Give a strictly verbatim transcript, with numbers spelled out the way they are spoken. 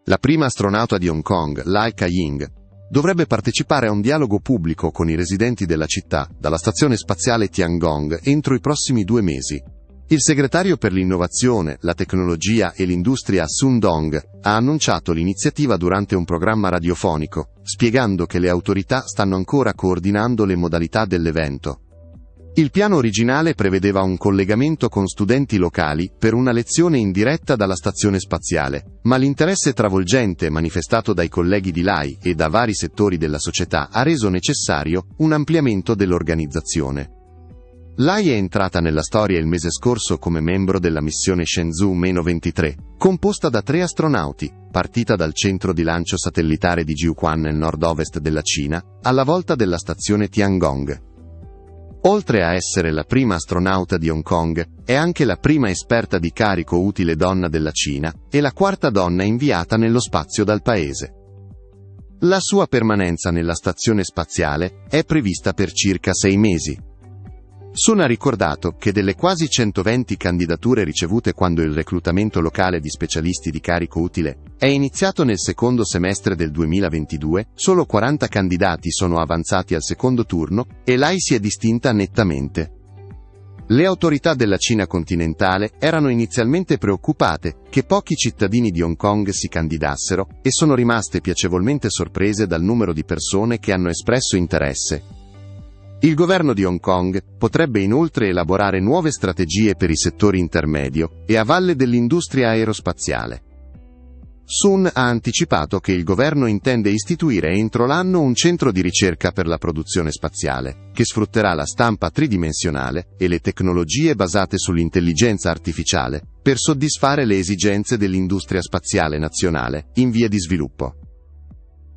La prima astronauta di Hong Kong, Lai Ka-ying, dovrebbe partecipare a un dialogo pubblico con i residenti della città, dalla stazione spaziale Tiangong, entro i prossimi due mesi. Il segretario per l'innovazione, la tecnologia e l'industria Sun Dong ha annunciato l'iniziativa durante un programma radiofonico, spiegando che le autorità stanno ancora coordinando le modalità dell'evento. Il piano originale prevedeva un collegamento con studenti locali per una lezione in diretta dalla stazione spaziale, ma l'interesse travolgente manifestato dai colleghi di Lai e da vari settori della società ha reso necessario un ampliamento dell'organizzazione. Lai è entrata nella storia il mese scorso come membro della missione Shenzhou ventitré, composta da tre astronauti, partita dal centro di lancio satellitare di Jiuquan nel nord-ovest della Cina, alla volta della stazione Tiangong. Oltre a essere la prima astronauta di Hong Kong, è anche la prima esperta di carico utile donna della Cina e la quarta donna inviata nello spazio dal paese. La sua permanenza nella stazione spaziale è prevista per circa sei mesi. Sun ha ricordato che delle quasi centoventi candidature ricevute quando il reclutamento locale di specialisti di carico utile è iniziato nel secondo semestre del duemilaventidue, solo quaranta candidati sono avanzati al secondo turno e Lai si è distinta nettamente. Le autorità della Cina continentale erano inizialmente preoccupate che pochi cittadini di Hong Kong si candidassero e sono rimaste piacevolmente sorprese dal numero di persone che hanno espresso interesse. Il governo di Hong Kong potrebbe inoltre elaborare nuove strategie per i settori intermedio e a valle dell'industria aerospaziale. Sun ha anticipato che il governo intende istituire entro l'anno un centro di ricerca per la produzione spaziale, che sfrutterà la stampa tridimensionale e le tecnologie basate sull'intelligenza artificiale per soddisfare le esigenze dell'industria spaziale nazionale in via di sviluppo.